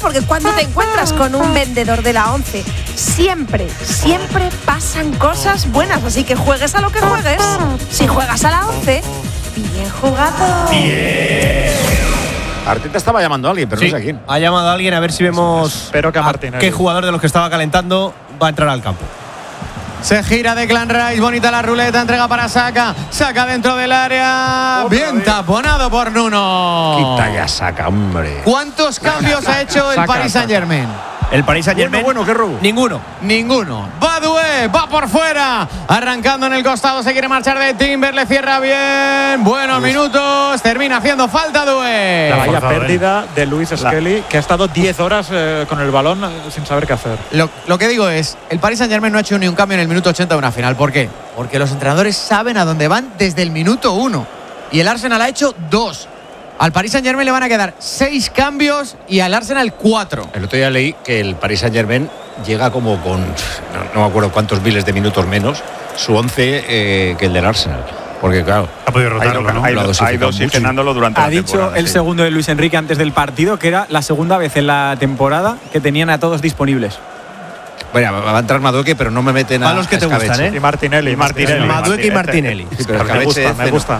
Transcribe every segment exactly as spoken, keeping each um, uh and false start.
porque cuando te encuentras con un vendedor de la once, siempre, siempre pasan cosas buenas. Así que juegues a lo que juegues. Si juegas a la once, bien jugado. Bien. Arteta estaba llamando a alguien, pero sí, no sé a quién. Ha llamado a alguien a ver si vemos. Espero que a Martínez. ¿Qué jugador de los que estaba calentando va a entrar al campo? Se gira Declan Rice, bonita la ruleta, entrega para Saka, Saka dentro del área, Otra bien vez. taponado por Nuno. Quita ya, Saka, hombre. ¿Cuántos cambios ha hecho el Saka, Paris Saint-Germain? El Paris Saint-Germain. Bueno, bueno, qué robo. Ninguno. Ninguno. Badoué va por fuera, arrancando en el costado, se quiere marchar de Timber, le cierra bien. Buenos minutos, termina haciendo falta Doué. La vaya forzado, pérdida de Luis Skelly, que ha estado diez horas eh, con el balón eh, sin saber qué hacer. Lo, lo que digo es, el Paris Saint-Germain no ha hecho ni un cambio en el minuto ochenta de una final. ¿Por qué? Porque los entrenadores saben a dónde van desde el minuto uno. Y el Arsenal ha hecho dos. Al Paris Saint-Germain le van a quedar seis cambios y al Arsenal cuatro. El otro día leí que el Paris Saint-Germain llega como con, no, no me acuerdo cuántos miles de minutos menos, su once eh, que el del Arsenal. Porque claro, Ha podido rotarlo, ido- ¿no? ha ido Ha ido dosificando oxigenándolo durante Ha la dicho temporada, el sí. segundo de Luis Enrique antes del partido que era la segunda vez en la temporada que tenían a todos disponibles. mucho. Bueno, va a entrar Madueque, pero no me meten a, A los que a te gustan, Escabeche. ¿eh? Y Martinelli. Y Martinelli. Madueque y Martinelli. Martinelli. Sí, pero Me Escabeche gusta, ese me no. gusta.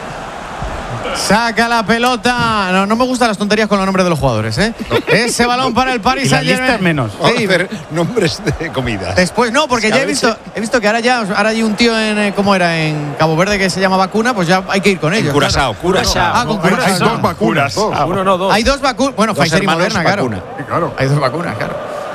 Saca la pelota. No, no me gustan las tonterías con los nombres de los jugadores, ¿eh? Ese balón para el Paris Y las listas Saint-Germain. menos. Vamos a Sí. hacer nombres de comidas. Después no, porque ya he visto, he visto que ahora ya ahora hay un tío en eh, ¿cómo era? En Cabo Verde que se llama Vacuna, pues ya hay que ir con ellos. Curazao, Curazao. Ah, con Hay Curazao. dos vacunas. Uno, no, dos. Hay dos vacunas. Bueno, Dos Pfizer y hermanos Moderna, claro. vacuna. Sí, claro. Hay dos vacunas, claro.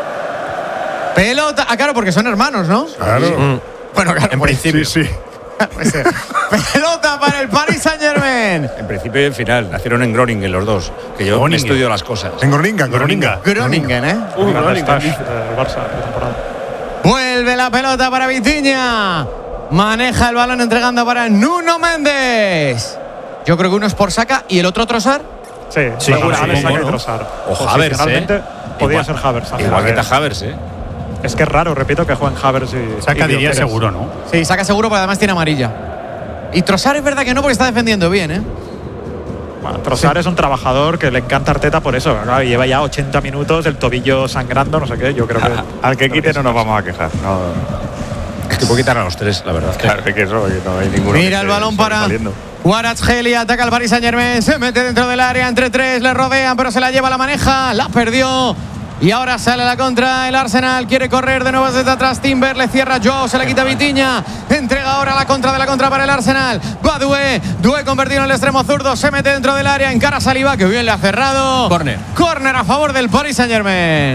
Pelota. Ah, claro, porque son hermanos, ¿no? Claro. Bueno, claro. En pues- principio. Sí, sí. pues, eh, pelota para el Paris Saint-Germain. En principio y en final. Nacieron en Groningen los dos. Que yo me Groningen. estudio las cosas. En Groninga, en Groninga. Groningen, ¿eh? Un gran stash del Barça de temporada. Vuelve la pelota para Vitinha. Maneja el balón entregando para Nuno Méndez. Yo creo que uno es por Saka y el otro Trossard. Sí, Sí, seguramente supongo, Saka y ¿no? Trossard. O Havertz, Posicionalmente, ¿eh? podía Igual- ser Havertz. también. Igual que está Havertz, ¿eh? Es que es raro, repito, que jueguen Havertz y. Saca y diría Gyökeres. seguro, ¿no? Sí, Saka seguro, pero además tiene amarilla. Y Trossard es verdad que no, porque está defendiendo bien, ¿eh? Bueno, Trossard es un trabajador que le encanta a Arteta por eso. Claro, lleva ya ochenta minutos, el tobillo sangrando, no sé qué. Yo creo que. Al que quite no nos vamos a quejar. No, Es que puedo quitar a los tres, la verdad. claro, es que eso, que no hay ninguno. Mira que el esté balón para sobresaliendo. Kvaratskhelia, ataca al Paris Saint-Germain, se mete dentro del área, entre tres, le rodean, pero se la lleva, la maneja, la perdió. Y ahora sale la contra el Arsenal, quiere correr de nuevo desde atrás Timber, le cierra Joao, se la quita Vitinha, entrega ahora la contra de la contra para el Arsenal. Va Doué, Doué convertido en el extremo zurdo, se mete dentro del área, encara a Saliba, que bien le ha cerrado. Córner. Córner a favor del Paris Saint-Germain.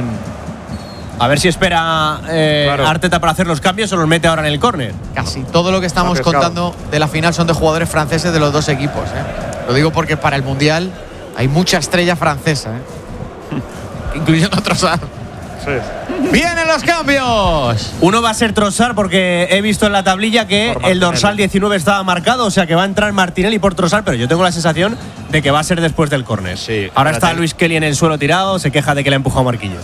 A ver si espera eh, Claro. Arteta para hacer los cambios o los mete ahora en el córner. Casi todo lo que estamos Arriesgado. contando de la final son de jugadores franceses de los dos equipos, ¿eh? Lo digo porque para el Mundial hay mucha estrella francesa, ¿eh? Incluyendo a Trossard. Sí. ¡Vienen los cambios! Uno va a ser Trossard porque he visto en la tablilla que Por el Martinelli. dorsal diecinueve estaba marcado, o sea que va a entrar Martinelli por Trossard, pero yo tengo la sensación de que va a ser después del córner. Sí, Ahora espérate. está Luis Kelly en el suelo tirado, se queja de que le ha empujado Marquinhos.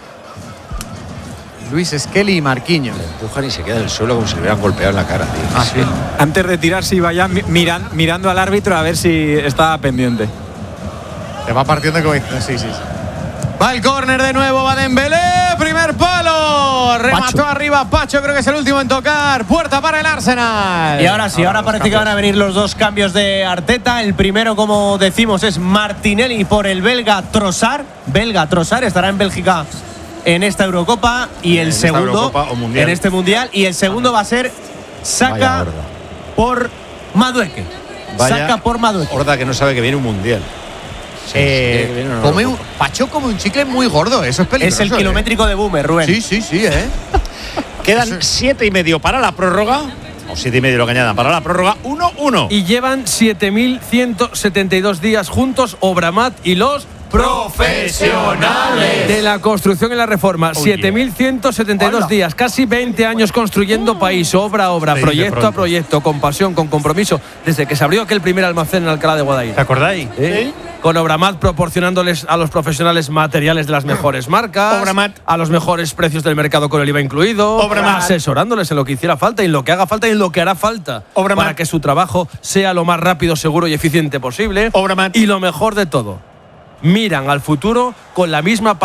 Luis Skelly y Marquinhos. Empujan y se queda en el suelo como si le hubieran golpeado en la cara, tío. Ah, sí. Antes de tirarse iba ya mi- miran- mirando al árbitro a ver si estaba pendiente. Te va partiendo como dice. Sí, sí, sí. Va el córner de nuevo, va Dembélé, primer palo. Remató Pacho. arriba Pacho, creo que es el último en tocar. Puerta para el Arsenal. Y ahora sí, ahora parece que van a venir los dos cambios de Arteta. El primero, como decimos, es Martinelli por el belga Trossard. Belga Trossard estará en Bélgica en esta Eurocopa. Y el En esta segundo Eurocopa o Mundial. en este Mundial. Y el segundo va a ser Vaya Saka horda. por Madueque. Vaya Saka por Madueque. Horda que no sabe que viene un mundial. Sí, Eh, sí, que viene una come un, Eurocopa. Pacho come un chicle muy gordo, eso es peligroso. Es el ¿eh? kilométrico de Boomer, Rubén. Sí, sí, sí, ¿eh? Quedan siete y medio para la prórroga. O siete y medio lo que añadan para la prórroga. uno uno. Y llevan siete mil ciento setenta y dos días juntos Obramat y los profesionales de la construcción y la reforma. siete mil ciento setenta y dos días, casi veinte años construyendo país, obra a obra, Se dice proyecto a pronto. proyecto, con pasión, con compromiso, desde que se abrió aquel primer almacén en Alcalá de Guadaira. ¿Te acordáis? ¿Eh? Con Obramat proporcionándoles a los profesionales materiales de las mejores marcas, Obramat. a los mejores precios del mercado con el I V A incluido, Obramat. asesorándoles en lo que hiciera falta y en lo que haga falta y en lo que hará falta Obramat. para que su trabajo sea lo más rápido, seguro y eficiente posible. Obramat. Y lo mejor de todo, miran al futuro con la misma